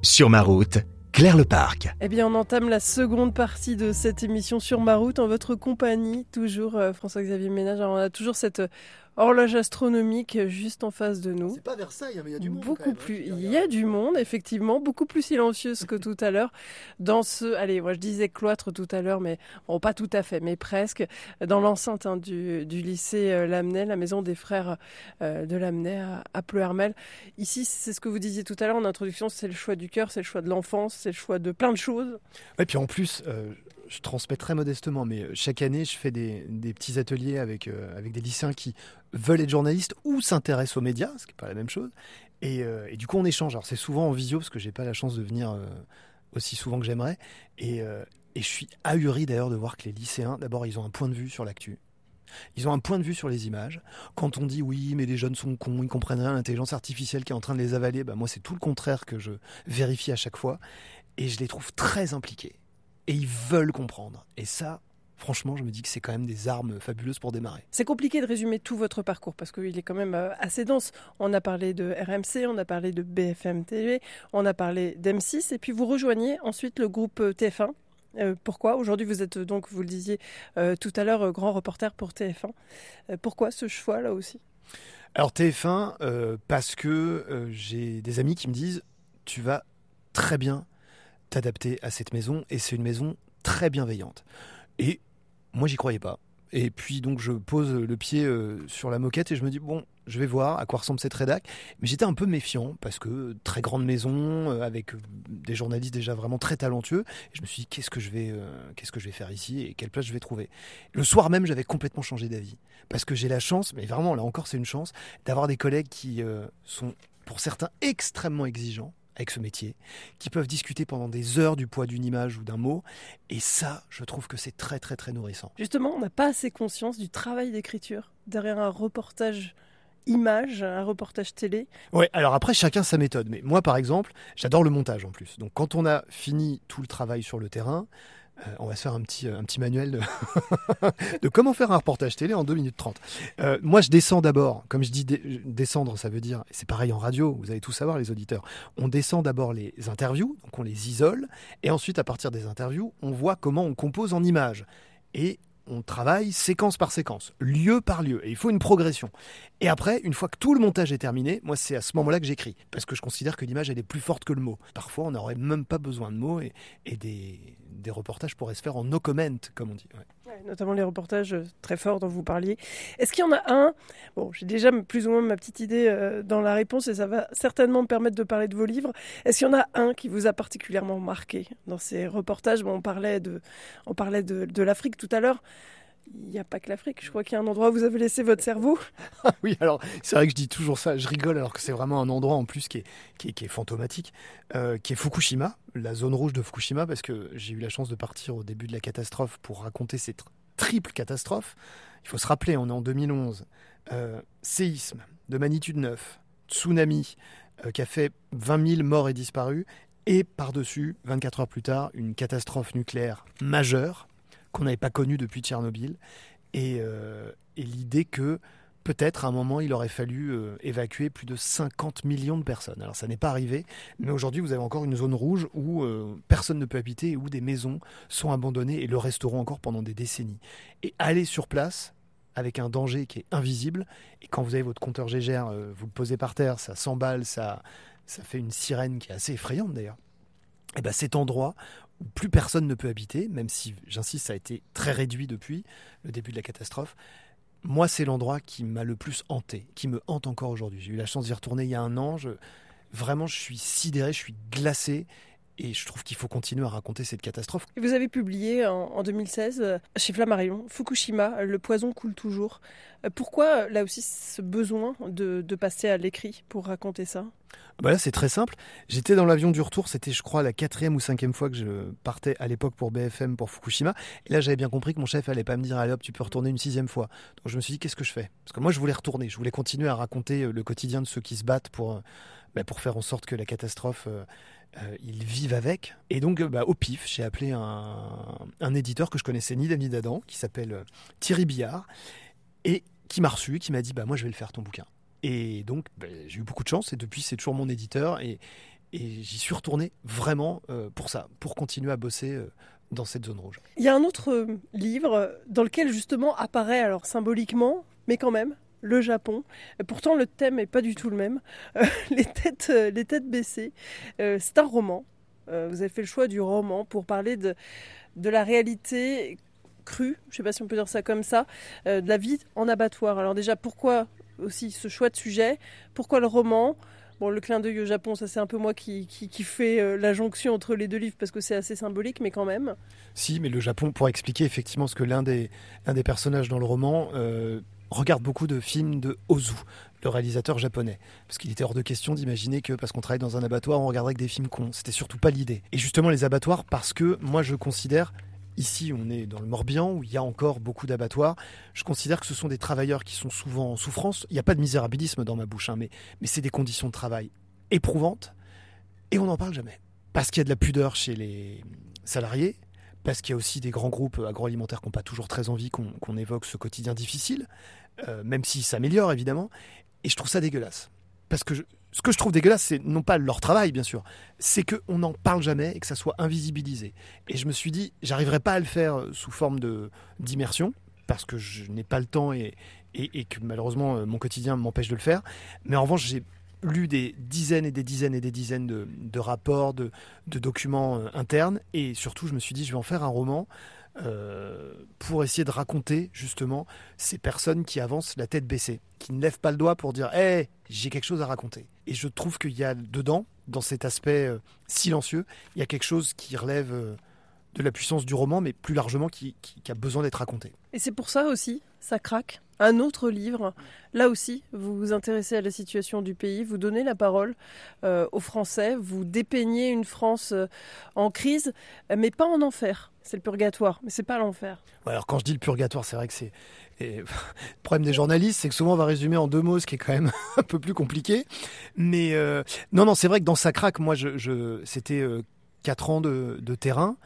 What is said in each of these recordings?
Sur ma route, Claire Leparc. Eh bien, on entame la seconde partie de cette émission Sur ma route en votre compagnie, toujours François-Xavier Ménage. Alors, on a toujours cette horloge astronomique juste en face de nous. C'est pas Versailles, mais il y a du monde. Beaucoup plus. Il y a du monde, effectivement, beaucoup plus silencieuse que tout à l'heure. Dans ce, allez, moi je disais cloître tout à l'heure, mais bon, pas tout à fait, mais presque. Dans l'enceinte du lycée Lamennais, la maison des frères de Lamennais à Pleuhermel. Ici, c'est ce que vous disiez tout à l'heure en introduction, c'est le choix du cœur, c'est le choix de l'enfance, c'est le choix de plein de choses. Et puis en plus, je transmets très modestement, mais chaque année, je fais des petits ateliers avec des lycéens qui veulent être journalistes ou s'intéressent aux médias, ce qui n'est pas la même chose. Et du coup, on échange. Alors, c'est souvent en visio, parce que j'ai pas la chance de venir aussi souvent que j'aimerais. Et je suis ahuri d'ailleurs de voir que les lycéens, d'abord, ils ont un point de vue sur l'actu. Ils ont un point de vue sur les images. Quand on dit oui, mais les jeunes sont cons, ils comprennent rien, l'intelligence artificielle qui est en train de les avaler, bah moi, c'est tout le contraire que je vérifie à chaque fois. Et je les trouve très impliqués. Et ils veulent comprendre. Et ça, franchement, je me dis que c'est quand même des armes fabuleuses pour démarrer. C'est compliqué de résumer tout votre parcours parce qu'il est quand même assez dense. On a parlé de RMC, on a parlé de BFM TV, on a parlé d'M6 et puis vous rejoignez ensuite le groupe TF1. Pourquoi ? Aujourd'hui, vous êtes donc, vous le disiez tout à l'heure, grand reporter pour TF1. Pourquoi ce choix là aussi ? Alors TF1, parce que j'ai des amis qui me disent « Tu vas très bien t'adapter à cette maison et c'est une maison très bienveillante. » Et moi, j'y croyais pas. Et puis donc je pose le pied sur la moquette et je me dis bon, je vais voir à quoi ressemble cette rédac. Mais j'étais un peu méfiant parce que très grande maison avec des journalistes déjà vraiment très talentueux. Et je me suis dit qu'est-ce que je vais faire ici et quelle place je vais trouver. Le soir même, j'avais complètement changé d'avis parce que j'ai la chance, mais vraiment là encore c'est une chance, d'avoir des collègues qui sont pour certains extrêmement exigeants avec ce métier, qui peuvent discuter pendant des heures du poids d'une image ou d'un mot. Et ça, je trouve que c'est très, très, très nourrissant. Justement, on n'a pas assez conscience du travail d'écriture derrière un reportage image, un reportage télé. Ouais, alors après, chacun sa méthode. Mais moi, par exemple, j'adore le montage en plus. Donc quand on a fini tout le travail sur le terrain, on va se faire un petit manuel de comment faire un reportage télé en 2 minutes 30. Moi, je descends d'abord. Comme je dis descendre, ça veut dire, c'est pareil en radio, vous allez tout savoir les auditeurs. On descend d'abord les interviews, donc on les isole. Et ensuite, à partir des interviews, on voit comment on compose en images. Et on travaille séquence par séquence, lieu par lieu. Et il faut une progression. Et après, une fois que tout le montage est terminé, moi, c'est à ce moment-là que j'écris. Parce que je considère que l'image, elle est plus forte que le mot. Parfois, on n'aurait même pas besoin de mots et des reportages pourraient se faire en no comment, comme on dit. Ouais. Ouais, notamment les reportages très forts dont vous parliez. Est-ce qu'il y en a un ? Bon, j'ai déjà plus ou moins ma petite idée dans la réponse et ça va certainement me permettre de parler de vos livres. Est-ce qu'il y en a un qui vous a particulièrement marqué dans ces reportages ? Bon, on parlait de l'Afrique tout à l'heure. Il n'y a pas que l'Afrique, je crois qu'il y a un endroit où vous avez laissé votre cerveau. Oui, alors c'est vrai que je dis toujours ça, je rigole alors que c'est vraiment un endroit en plus qui est fantomatique, qui est Fukushima, la zone rouge de Fukushima, parce que j'ai eu la chance de partir au début de la catastrophe pour raconter cette triple catastrophe. Il faut se rappeler, on est en 2011, séisme de magnitude 9, tsunami qui a fait 20 000 morts et disparus, et par-dessus, 24 heures plus tard, une catastrophe nucléaire majeure, qu'on n'avait pas connu depuis Tchernobyl, et l'idée que peut-être à un moment il aurait fallu évacuer plus de 50 millions de personnes. Alors ça n'est pas arrivé, mais aujourd'hui vous avez encore une zone rouge où personne ne peut habiter et où des maisons sont abandonnées et le resteront encore pendant des décennies. Et aller sur place avec un danger qui est invisible, et quand vous avez votre compteur Gégère, vous le posez par terre, ça s'emballe, ça fait une sirène qui est assez effrayante d'ailleurs. Et ben cet endroit où plus personne ne peut habiter, même si, j'insiste, ça a été très réduit depuis le début de la catastrophe, moi, c'est l'endroit qui m'a le plus hanté, qui me hante encore aujourd'hui. J'ai eu la chance d'y retourner il y a un an. Vraiment, je suis sidéré, je suis glacé. Et je trouve qu'il faut continuer à raconter cette catastrophe. Et vous avez publié en 2016 chez Flammarion, Fukushima, le poison coule toujours. Pourquoi, là aussi, ce besoin de passer à l'écrit pour raconter ça ? Bah là, c'est très simple. J'étais dans l'avion du retour. C'était, je crois, la 4e ou 5e fois que je partais à l'époque pour BFM, pour Fukushima. Et là, j'avais bien compris que mon chef allait pas me dire « Allez hop, tu peux retourner une 6e fois ». Donc je me suis dit « Qu'est-ce que je fais ?» Parce que moi, je voulais retourner. Je voulais continuer à raconter le quotidien de ceux qui se battent pour faire en sorte que la catastrophe... ils vivent avec. Et donc, au pif, j'ai appelé un éditeur que je connaissais ni d'Anne ni d'Adam, qui s'appelle Thierry Billard, et qui m'a reçu, qui m'a dit moi je vais le faire ton bouquin. Et donc j'ai eu beaucoup de chance, et depuis c'est toujours mon éditeur, et j'y suis retourné vraiment pour ça, pour continuer à bosser dans cette zone rouge. Il y a un autre livre dans lequel justement apparaît, alors symboliquement, mais quand même, le Japon. Pourtant, le thème n'est pas du tout le même. Les têtes baissées. C'est un roman. Vous avez fait le choix du roman pour parler de la réalité crue, je ne sais pas si on peut dire ça comme ça, de la vie en abattoir. Alors déjà, pourquoi aussi ce choix de sujet? Pourquoi le roman? Bon, le clin d'œil au Japon, ça c'est un peu moi qui fait la jonction entre les deux livres parce que c'est assez symbolique, mais quand même. Si, mais le Japon, pour expliquer effectivement ce que l'un des personnages dans le roman regarde beaucoup de films de Ozu, le réalisateur japonais. Parce qu'il était hors de question d'imaginer que parce qu'on travaille dans un abattoir, on regarderait que des films cons. C'était surtout pas l'idée. Et justement, les abattoirs, parce que moi je considère... Ici, on est dans le Morbihan, où il y a encore beaucoup d'abattoirs. Je considère que ce sont des travailleurs qui sont souvent en souffrance. Il n'y a pas de misérabilisme dans ma bouche, mais c'est des conditions de travail éprouvantes. Et on n'en parle jamais. Parce qu'il y a de la pudeur chez les salariés, parce qu'il y a aussi des grands groupes agroalimentaires qui n'ont pas toujours très envie qu'on évoque ce quotidien difficile, même s'il s'améliore, évidemment. Et je trouve ça dégueulasse. Parce que ce que je trouve dégueulasse, c'est non pas leur travail, bien sûr, c'est qu'on n'en parle jamais et que ça soit invisibilisé. Et je me suis dit, j'arriverai pas à le faire sous forme d'immersion, parce que je n'ai pas le temps et que malheureusement mon quotidien m'empêche de le faire. Mais en revanche, j'ai lu des dizaines et des dizaines et des dizaines de rapports, de documents internes. Et surtout, je me suis dit, je vais en faire un roman pour essayer de raconter justement ces personnes qui avancent la tête baissée, qui ne lèvent pas le doigt pour dire hey, j'ai quelque chose à raconter. Et je trouve qu'il y a dedans, dans cet aspect silencieux, il y a quelque chose qui relève de la puissance du roman, mais plus largement qui a besoin d'être raconté. Et c'est pour ça aussi, ça craque. Un autre livre, là aussi, vous vous intéressez à la situation du pays, vous donnez la parole aux Français, vous dépeignez une France en crise, mais pas en enfer. C'est le purgatoire, mais c'est pas l'enfer. Ouais, alors quand je dis le purgatoire, c'est vrai que c'est... le problème des journalistes, c'est que souvent on va résumer en 2 mots, ce qui est quand même un peu plus compliqué. Mais non, c'est vrai que dans Ça craque, moi, c'était 4 ans de terrain,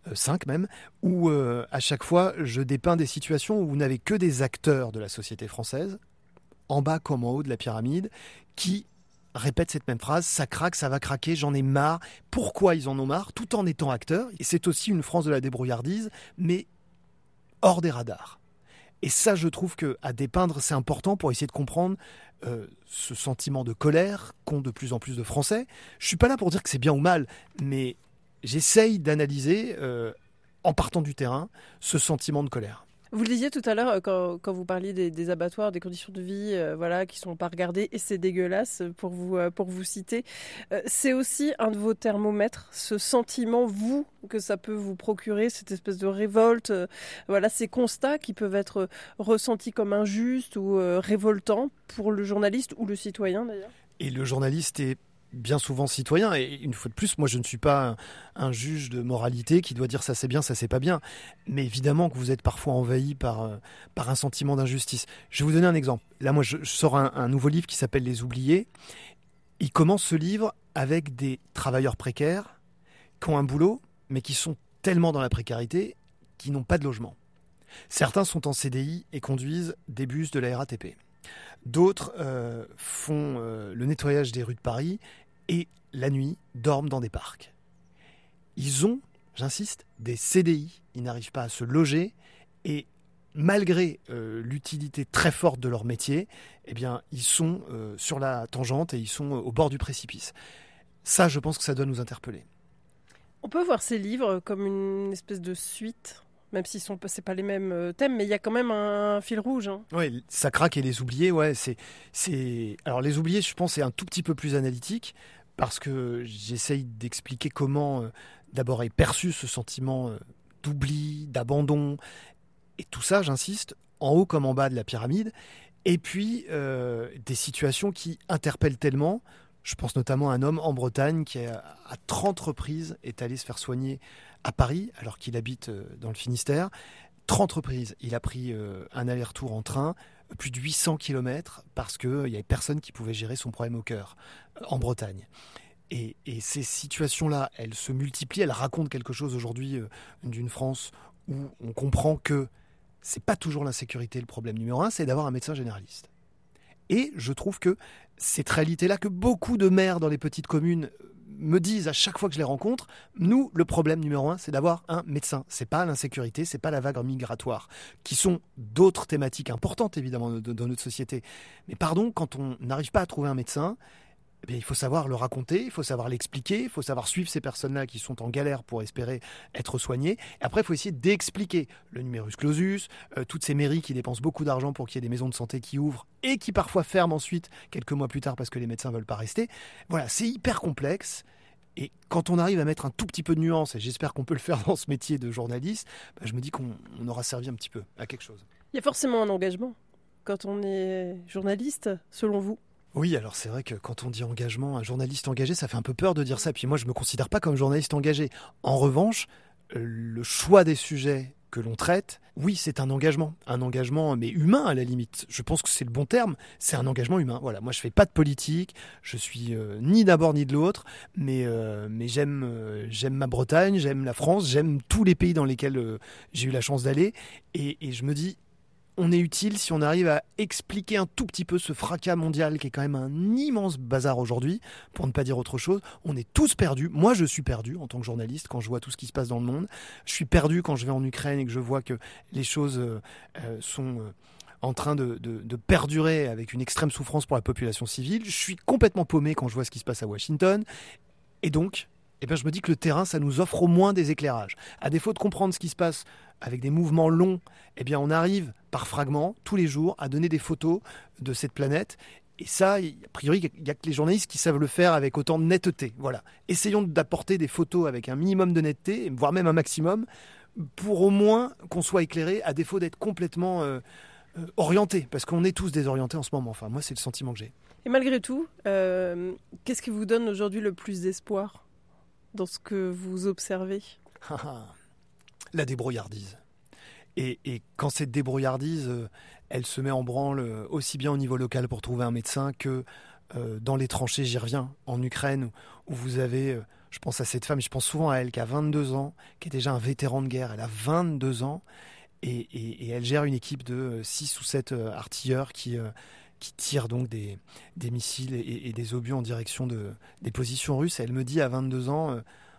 5 même, où à chaque fois je dépeins des situations où vous n'avez que des acteurs de la société française, en bas comme en haut de la pyramide, qui répètent cette même phrase, ça craque, ça va craquer, j'en ai marre. Pourquoi ils en ont marre, tout en étant acteurs? Et c'est aussi une France de la débrouillardise, mais hors des radars. Et ça, je trouve qu'à dépeindre, c'est important pour essayer de comprendre ce sentiment de colère qu'ont de plus en plus de Français. Je suis pas là pour dire que c'est bien ou mal, mais j'essaye d'analyser, en partant du terrain, ce sentiment de colère. Vous le disiez tout à l'heure, quand vous parliez des abattoirs, des conditions de vie voilà, qui ne sont pas regardées, et c'est dégueulasse pour vous citer. C'est aussi un de vos thermomètres, ce sentiment, vous, que ça peut vous procurer, cette espèce de révolte, voilà, ces constats qui peuvent être ressentis comme injustes ou révoltants pour le journaliste ou le citoyen d'ailleurs. Et le journaliste est bien souvent citoyen, et une fois de plus, moi je ne suis pas un juge de moralité qui doit dire ça c'est bien, ça c'est pas bien, mais évidemment que vous êtes parfois envahi par un sentiment d'injustice. Je vais vous donner un exemple. Là moi je sors un nouveau livre qui s'appelle Les Oubliés. Il commence ce livre avec des travailleurs précaires qui ont un boulot, mais qui sont tellement dans la précarité qu'ils n'ont pas de logement. Certains sont en CDI et conduisent des bus de la RATP. D'autres font le nettoyage des rues de Paris et la nuit dorment dans des parcs. Ils ont, j'insiste, des CDI. Ils n'arrivent pas à se loger et malgré l'utilité très forte de leur métier, eh bien, ils sont sur la tangente et ils sont au bord du précipice. Ça, je pense que ça doit nous interpeller. On peut voir ces livres comme une espèce de suite, même si c'est pas les mêmes thèmes, mais il y a quand même un fil rouge. Hein. Oui, Ça craque et Les Oubliés, ouais, Alors Les Oubliés, je pense, c'est un tout petit peu plus analytique, parce que j'essaye d'expliquer comment d'abord est perçu ce sentiment d'oubli, d'abandon, et tout ça, j'insiste, en haut comme en bas de la pyramide, et puis des situations qui interpellent tellement. Je pense notamment à un homme en Bretagne qui, à 30 reprises, est allé se faire soigner à Paris, alors qu'il habite dans le Finistère. 30 reprises, il a pris un aller-retour en train, plus de 800 km, parce qu'il n'y avait personne qui pouvait gérer son problème au cœur, en Bretagne. Et ces situations-là, elles se multiplient, elles racontent quelque chose aujourd'hui d'une France où on comprend que c'est pas toujours l'insécurité le problème numéro 1, c'est d'avoir un médecin généraliste. Et je trouve que cette réalité-là, que beaucoup de maires dans les petites communes me disent à chaque fois que je les rencontre, nous, le problème numéro 1, c'est d'avoir un médecin. C'est pas l'insécurité, c'est pas la vague migratoire, qui sont d'autres thématiques importantes évidemment dans notre société. Mais pardon, quand on n'arrive pas à trouver un médecin, eh bien, il faut savoir le raconter, il faut savoir l'expliquer, il faut savoir suivre ces personnes-là qui sont en galère pour espérer être soignées. Et après, il faut essayer d'expliquer le numerus clausus, toutes ces mairies qui dépensent beaucoup d'argent pour qu'il y ait des maisons de santé qui ouvrent et qui parfois ferment ensuite quelques mois plus tard parce que les médecins ne veulent pas rester. Voilà, c'est hyper complexe. Et quand on arrive à mettre un tout petit peu de nuance, et j'espère qu'on peut le faire dans ce métier de journaliste, je me dis qu'on aura servi un petit peu à quelque chose. Il y a forcément un engagement quand on est journaliste, selon vous? Oui, alors c'est vrai que quand on dit engagement, un journaliste engagé, ça fait un peu peur de dire ça. Puis moi, je ne me considère pas comme journaliste engagé. En revanche, le choix des sujets que l'on traite, oui, c'est un engagement mais humain à la limite. Je pense que c'est le bon terme, c'est un engagement humain. Voilà, moi je fais pas de politique, je suis ni d'abord ni de l'autre, mais j'aime ma Bretagne, j'aime la France, j'aime tous les pays dans lesquels j'ai eu la chance d'aller, et je me dis, on est utile si on arrive à expliquer un tout petit peu ce fracas mondial qui est quand même un immense bazar aujourd'hui, pour ne pas dire autre chose. On est tous perdus. Moi, je suis perdu en tant que journaliste quand je vois tout ce qui se passe dans le monde. Je suis perdu quand je vais en Ukraine et que je vois que les choses sont en train de perdurer avec une extrême souffrance pour la population civile. Je suis complètement paumé quand je vois ce qui se passe à Washington. Et donc, je me dis que le terrain, ça nous offre au moins des éclairages. À défaut de comprendre ce qui se passe avec des mouvements longs, on arrive par fragments, tous les jours, à donner des photos de cette planète. Et ça, a priori, il n'y a que les journalistes qui savent le faire avec autant de netteté. Voilà. Essayons d'apporter des photos avec un minimum de netteté, voire même un maximum, pour au moins qu'on soit éclairé, à défaut d'être complètement orienté. Parce qu'on est tous désorientés en ce moment. Enfin, moi, c'est le sentiment que j'ai. Et malgré tout, qu'est-ce qui vous donne aujourd'hui le plus d'espoir dans ce que vous observez? La débrouillardise. Et quand cette débrouillardise, elle se met en branle aussi bien au niveau local pour trouver un médecin que dans les tranchées, j'y reviens, en Ukraine, où vous avez, je pense à cette femme, je pense souvent à elle, qui a 22 ans, qui est déjà un vétéran de guerre, elle a 22 ans, et elle gère une équipe de 6 ou 7 artilleurs qui tirent donc des missiles et des obus en direction des positions russes. Et elle me dit à 22 ans...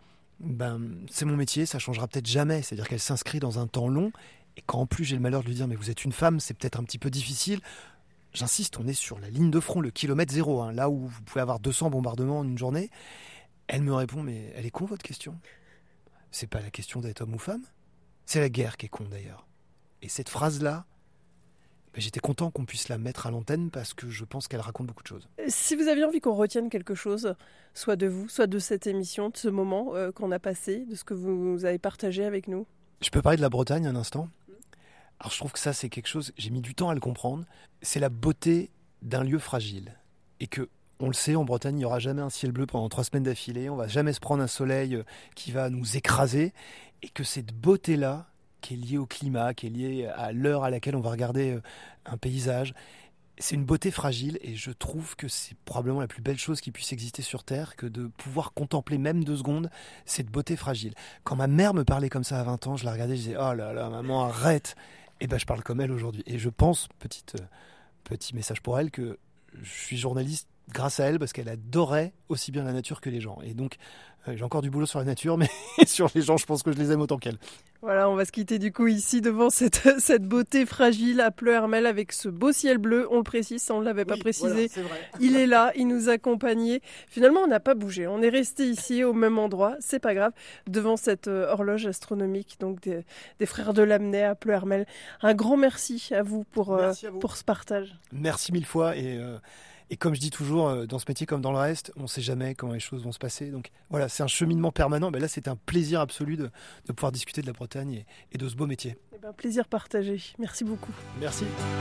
c'est mon métier, ça changera peut-être jamais. C'est-à-dire qu'elle s'inscrit dans un temps long, et quand en plus j'ai le malheur de lui dire mais vous êtes une femme, c'est peut-être un petit peu difficile. J'insiste, on est sur la ligne de front, le kilomètre zéro, là où vous pouvez avoir 200 bombardements en une journée. Elle me répond mais elle est con votre question. C'est pas la question d'être homme ou femme, c'est la guerre qui est con d'ailleurs. Et cette phrase-là, j'étais content qu'on puisse la mettre à l'antenne parce que je pense qu'elle raconte beaucoup de choses. Si vous aviez envie qu'on retienne quelque chose, soit de vous, soit de cette émission, de ce moment qu'on a passé, de ce que vous avez partagé avec nous. Je peux parler de la Bretagne un instant ? Alors je trouve que ça c'est quelque chose, j'ai mis du temps à le comprendre, c'est la beauté d'un lieu fragile. Et que, on le sait, en Bretagne, il n'y aura jamais un ciel bleu pendant 3 semaines d'affilée, on va jamais se prendre un soleil qui va nous écraser, et que cette beauté-là, qui est liée au climat, qui est liée à l'heure à laquelle on va regarder un paysage, c'est une beauté fragile, et je trouve que c'est probablement la plus belle chose qui puisse exister sur Terre, que de pouvoir contempler même 2 secondes cette beauté fragile. Quand ma mère me parlait comme ça à 20 ans, je la regardais, je disais « Oh là là, maman, arrête !» Et je parle comme elle aujourd'hui. Et je pense, petit message pour elle, que je suis journaliste grâce à elle, parce qu'elle adorait aussi bien la nature que les gens. Et donc, j'ai encore du boulot sur la nature, mais sur les gens, je pense que je les aime autant qu'elle. Voilà, on va se quitter du coup ici devant cette beauté fragile à Pleuhermel avec ce beau ciel bleu. On le précise, ça on ne l'avait pas précisé. Voilà, c'est vrai. Il est là, il nous accompagnait. Finalement, on n'a pas bougé. On est resté ici au même endroit. C'est pas grave. Devant cette horloge astronomique donc des frères de Lamennais à Pleuhermel. Un grand merci à vous pour ce partage. Merci 1000 fois. Et comme je dis toujours, dans ce métier comme dans le reste, on ne sait jamais comment les choses vont se passer. Donc voilà, c'est un cheminement permanent. Là, c'est un plaisir absolu de pouvoir discuter de la Bretagne et de ce beau métier. Plaisir partagé. Merci beaucoup. Merci.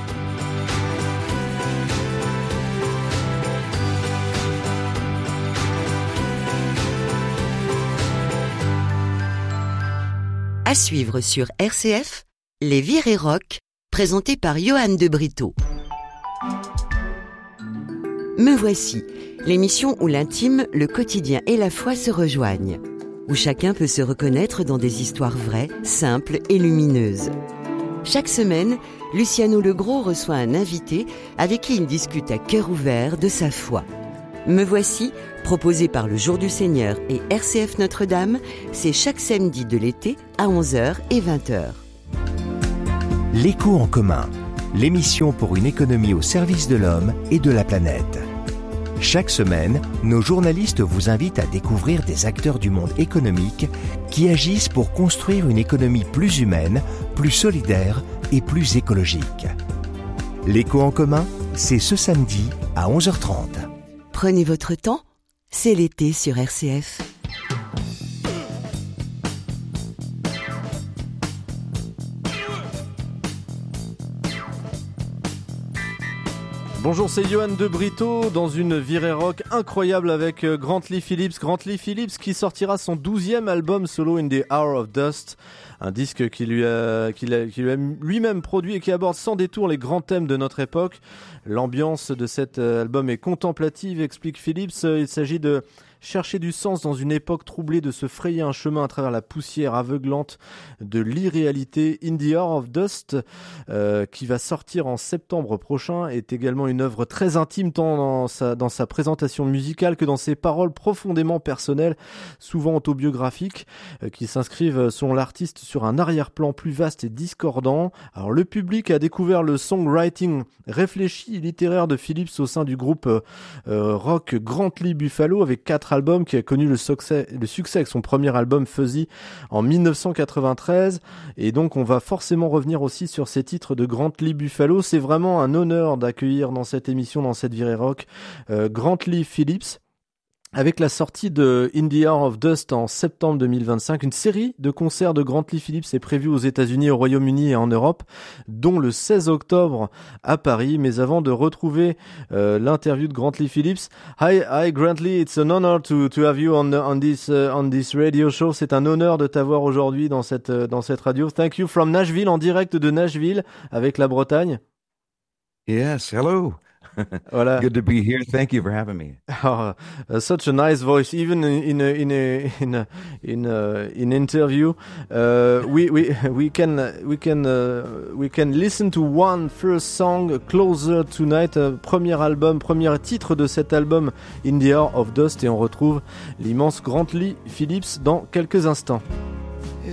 À suivre sur RCF, Les Virées Rock, présenté par Johan de Brito. Me voici, l'émission où l'intime, le quotidien et la foi se rejoignent, où chacun peut se reconnaître dans des histoires vraies, simples et lumineuses. Chaque semaine, Luciano Legros reçoit un invité avec qui il discute à cœur ouvert de sa foi. Me voici, proposé par le Jour du Seigneur et RCF Notre-Dame, c'est chaque samedi de l'été à 11h et 20h. L'écho en commun, l'émission pour une économie au service de l'homme et de la planète. Chaque semaine, nos journalistes vous invitent à découvrir des acteurs du monde économique qui agissent pour construire une économie plus humaine, plus solidaire et plus écologique. L'écho en commun, c'est ce samedi à 11h30. Prenez votre temps, c'est l'été sur RCF. Bonjour, c'est Johan de Brito dans une virée rock incroyable avec Grant Lee Phillips. Grant Lee Phillips qui sortira son 12e album solo In the Hour of Dust. Un disque qu'il lui a lui-même produit et qui aborde sans détour les grands thèmes de notre époque. L'ambiance de cet album est contemplative, explique Phillips. Il s'agit de chercher du sens dans une époque troublée, de se frayer un chemin à travers la poussière aveuglante de l'irréalité. In the Hour of Dust, qui va sortir en septembre prochain, est également une œuvre très intime tant dans sa présentation musicale que dans ses paroles profondément personnelles, souvent autobiographiques, qui s'inscrivent, selon l'artiste, sur un arrière-plan plus vaste et discordant. Alors le public a découvert le songwriting réfléchi et littéraire de Phillips au sein du groupe rock Grant Lee Buffalo, avec 4 albums, qui a connu le succès avec son premier album Fuzzy en 1993, et donc on va forcément revenir aussi sur ces titres de Grant Lee Buffalo. C'est vraiment un honneur d'accueillir dans cette émission, dans cette virée rock, Grant Lee Phillips. Avec la sortie de In the Hour of Dust en septembre 2025, une série de concerts de Grant Lee Phillips est prévue aux États-Unis, au Royaume-Uni et en Europe, dont le 16 octobre à Paris. Mais avant de retrouver l'interview de Grant Lee Phillips, hi Grant Lee, it's an honor to have you on this radio show. C'est un honneur de t'avoir aujourd'hui dans cette radio. Thank you from Nashville, en direct de Nashville avec la Bretagne. Yes, hello. Voilà. Good to be here. Thank you for having me. Such a nice voice, even in interview. We can listen to one first song, Closer Tonight, premier titre de cet album In the Hour of Dust, et on retrouve l'immense Grant Lee Phillips dans quelques instants.